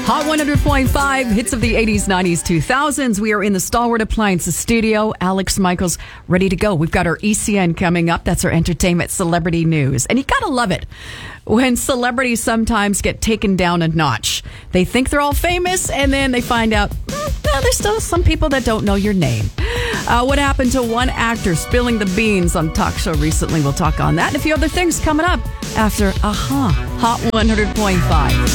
Hot 100.5, hits of the 80s, 90s, 2000s. We are in the Stalwart Appliances studio. Alex Michaels ready to go. We've got our ECN coming up. That's our entertainment celebrity news. And you gotta love it when celebrities sometimes get taken down a notch. They think they're all famous, and then they find out, there's still some people that don't know your name. What happened to one actor spilling the beans on a talk show recently? We'll talk on that and a few other things coming up after Hot 100.5.